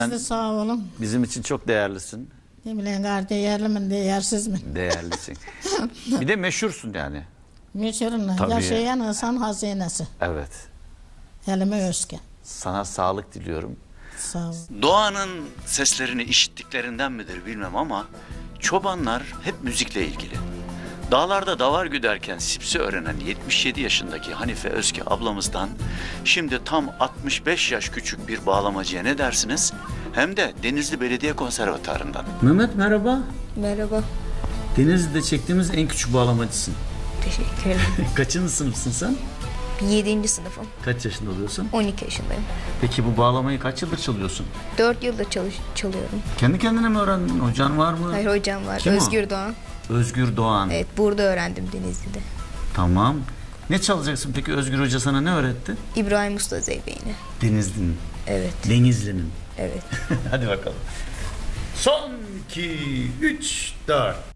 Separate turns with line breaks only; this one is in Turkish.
Siz de sağ olun.
Bizim için çok değerlisin.
Ne bileyim gari değerli mi değersiz mi?
Değerlisin. Bir de meşhursun yani.
Meşhurun
Tabii.
yaşayan insan hazinesi.
Evet.
Elime özge.
Sana sağlık diliyorum.
Sağ olun.
Doğanın seslerini işittiklerinden midir bilmem ama çobanlar hep müzikle ilgili. Dağlarda davar güderken sipsi öğrenen 77 yaşındaki Hanife Özke ablamızdan şimdi tam 65 yaş küçük bir bağlamacıya ne dersiniz? Hem de Denizli Belediye Konservatuarı'ndan. Mehmet merhaba.
Merhaba.
Denizli'de çektiğimiz en küçük bağlamacısın.
Teşekkür ederim.
Kaçıncı sınıfsın sen?
7. sınıfım.
Kaç yaşında oluyorsun?
12 yaşındayım.
Peki bu bağlamayı kaç yıldır çalıyorsun?
4 yıldır çalıyorum.
Kendi kendine mi öğrendin? Hocan var mı?
Hayır, hocam var.
Kim o?
Özgür Doğan.
Özgür Doğan.
Evet, burada öğrendim Denizli'de.
Tamam. Ne çalacaksın peki? Özgür Hoca sana ne öğretti?
İbrahim Usta Zeybeğini.
Denizli'nin.
Evet.
Denizli'nin.
Evet.
Hadi bakalım. Son 2, 3, 4.